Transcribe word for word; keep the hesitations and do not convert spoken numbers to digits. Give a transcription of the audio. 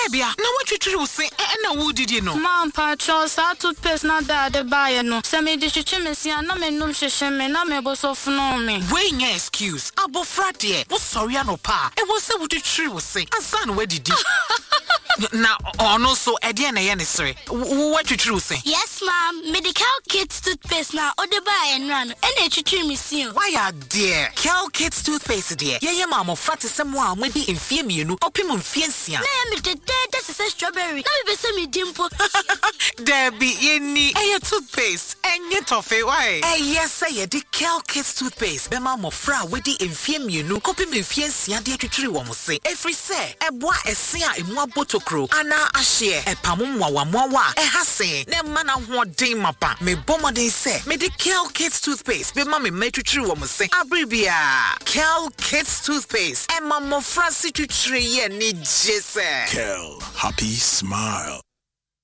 Debia, na what you true say and who did you know? Mom, Patrol, sa toothpaste na da de buy no. Se me di chichimesi na me num shishime na me bo so fno me. Wey nya excuse. Abofra de. Wo sorry no pa. E wo say wo di true say. Ansan we didi. Now, ono so e de na ye ne sere. What you true say? Yes, ma'am. Medical Kids toothpaste na ode buy and run. And e chichimesi. Why are dear? Cal Kids toothpaste dear. Ye ye mama frate sem wa we di mfie mienu. Opim mfie nsia. Na me de de say strawberry. Na me be say me dimpo. Debbie, ye ni e toothpaste. Enye tofe why? Eh yes say ye di Cal Kids toothpaste. Be mama fra we di mfie mienu. Kopim mfie nsia de atwetwere wo mo se. Every say e boa ese a emu abotokro. Ana ahye e pamum wawa mwa e hase. Ne mana hoden mapa. Me bomoden say me di Cal Kids toothpaste. Be mama me twetwere wo mo se. Abribia. Cal Kids toothpaste. E mama fra si twetwere ye ni jese. Cal, happy smile.